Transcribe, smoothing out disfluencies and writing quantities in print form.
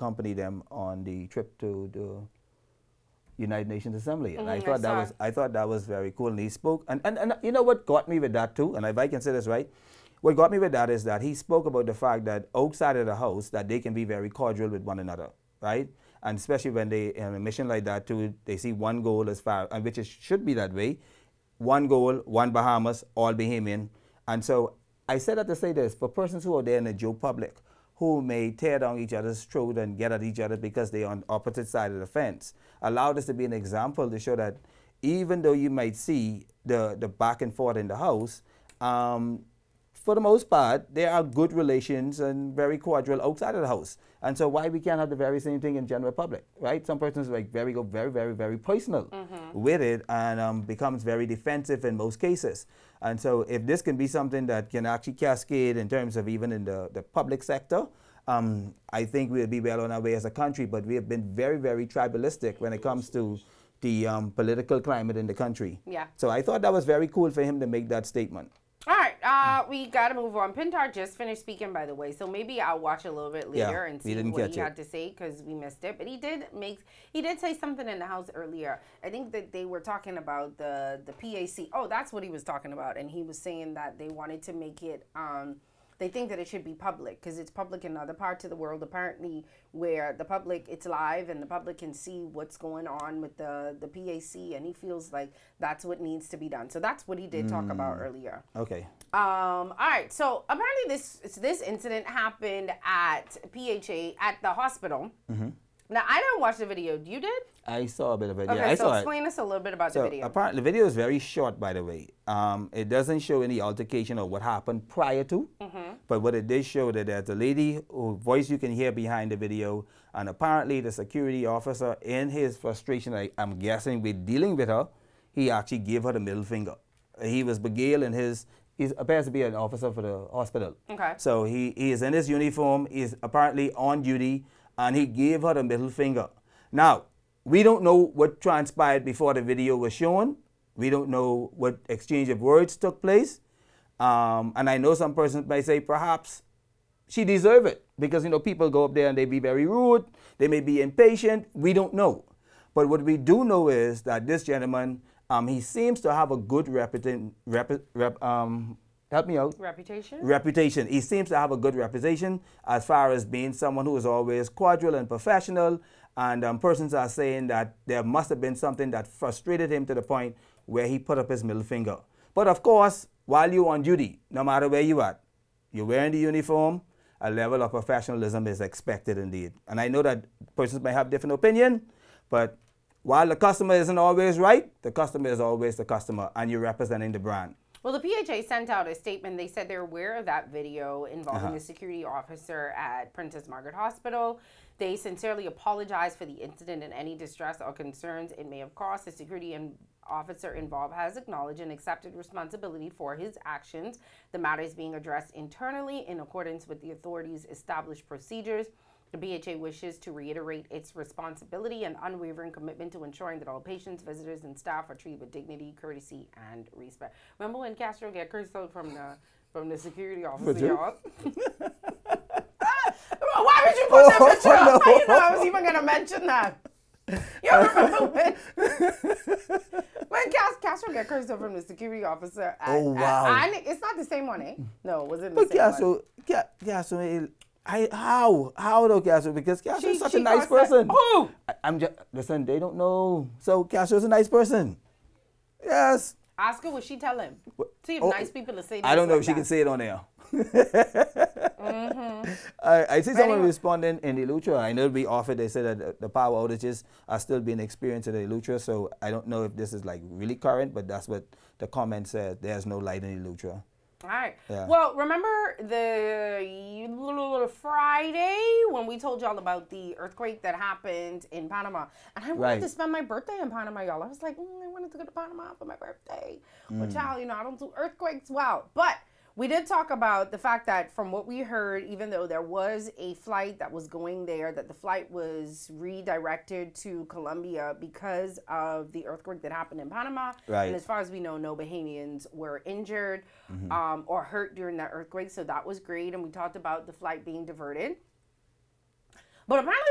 accompany them on the trip to the United Nations Assembly, and Mm-hmm, I thought that was very cool. And he spoke, and you know what got me with that too, and if I can say this right, what got me with that is that he spoke about the fact that outside of the house that they can be very cordial with one another, right? And especially when they in a mission like that too, they see one goal as far, and which it should be that way, one goal, one Bahamas, all Bahamian. And so I said that to say this, for persons who are there in the Joe public, who may tear down each other's throat and get at each other because they're on opposite side of the fence, allow this to be an example to show that even though you might see the back and forth in the house, for the most part, there are good relations and very cordial outside of the house. And so why we can't have the very same thing in general public, right? Some persons like very personal with it and becomes very defensive in most cases. And so if this can be something that can actually cascade in terms of even in the public sector, I think we'll be well on our way as a country, but we have been very tribalistic when it comes to the political climate in the country. Yeah. So I thought that was very cool for him to make that statement. All right, we got to move on. Pintar just finished speaking, by the way, so maybe I'll watch a little bit later and see what he had to say because we missed it. But he did say something in the house earlier. I think that they were talking about the PAC. Oh, that's what he was talking about, and he was saying that they wanted to make it. They think that it should be public because it's public in other parts of the world, apparently, where the public, it's live and the public can see what's going on with the PAC, and he feels like that's what needs to be done. So that's what he did talk about earlier. Okay. All right. So apparently this incident happened at PHA at the hospital. Mm-hmm. Now, I didn't watch the video. You did? I saw a bit of it. Okay, Yeah, I so saw explain us a little bit about the video. Apparently, the video is very short, by the way. It doesn't show any altercation or what happened prior to. Mm-hmm. But what it did show that there's a lady whose voice you can hear behind the video, and apparently the security officer, in his frustration, I'm guessing with dealing with her, he actually gave her the middle finger. He was beguiled he appears to be an officer for the hospital. Okay. So he is in his uniform, he's apparently on duty, and he gave her the middle finger. Now, we don't know what transpired before the video was shown. We don't know what exchange of words took place. And I know some persons may say perhaps she deserved it because, people go up there and they be very rude. They may be impatient. We don't know. But what we do know is that this gentleman, he seems to have a good reputation. Help me out. Reputation. He seems to have a good reputation as far as being someone who is always cordial and professional. And persons are saying that there must have been something that frustrated him to the point where he put up his middle finger. But of course, while you're on duty, no matter where you're at, you're wearing the uniform, a level of professionalism is expected indeed. And I know that persons may have different opinion, but while the customer isn't always right, the customer is always the customer, and you're representing the brand. Well, the PHA sent out a statement. They said they're aware of that video involving the security officer at Princess Margaret Hospital. They sincerely apologize for the incident and any distress or concerns it may have caused. The security officer involved has acknowledged and accepted responsibility for his actions. The matter is being addressed internally in accordance with the authorities' established procedures. The BHA wishes to reiterate its responsibility and unwavering commitment to ensuring that all patients, visitors, and staff are treated with dignity, courtesy, and respect. Remember when Castro got cursed out from the security officer, y'all? Why would you put that picture up? I didn't know I was even going to mention that. You remember when Castro got cursed out from the security officer? Wow. It's not the same one, eh? No, was it the but same one? Castro, how though, Castro? Because Castro's such a nice person. Who? I'm just listen. They don't know. So Castro's a nice person. Yes. Ask her what she tell him. See if nice people to say. I don't know if she can say it on air. I see someone responding in the Eleuthera. I know we offered. They said that the power outages are still being experienced in the Eleuthera. So I don't know if this is like really current, but that's what the comment said. There's no light in the Eleuthera. All right. Yeah. Well, remember the Friday when we told y'all about the earthquake that happened in Panama? And I wanted to spend my birthday in Panama, y'all. I was like, I wanted to go to Panama for my birthday. But y'all, I don't do earthquakes well. But we did talk about the fact that from what we heard, even though there was a flight that was going there, that the flight was redirected to Colombia because of the earthquake that happened in Panama. Right. And as far as we know, no Bahamians were injured or hurt during that earthquake. So that was great. And we talked about the flight being diverted. But apparently